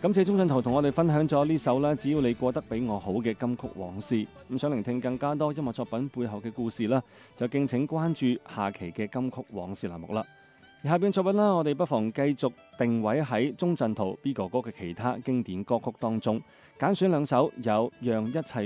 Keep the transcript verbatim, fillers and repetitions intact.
感謝鍾鎮濤同我哋分享咗呢首啦，只要你過得比我好嘅金曲往事。咁想聆聽更加多音樂作品背後嘅故事啦，就敬請關注下期嘅金曲往事欄目啦。而下邊作品啦，我哋不妨繼續定位喺鍾鎮濤 B 哥哥嘅其他經典歌曲當中，揀選兩首有讓一切